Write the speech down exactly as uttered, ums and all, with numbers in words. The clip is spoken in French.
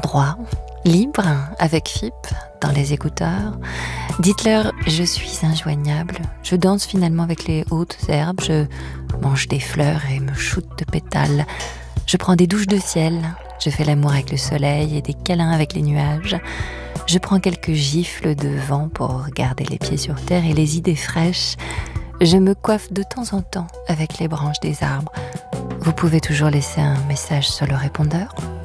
droit, libre, avec F I P, dans les écouteurs. Dites-leur, je suis injoignable. Je danse finalement avec les hautes herbes. Je mange des fleurs et me shoote de pétales. Je prends des douches de ciel. Je fais l'amour avec le soleil et des câlins avec les nuages. Je prends quelques gifles de vent pour garder les pieds sur terre et les idées fraîches. Je me coiffe de temps en temps avec les branches des arbres. Vous pouvez toujours laisser un message sur le répondeur.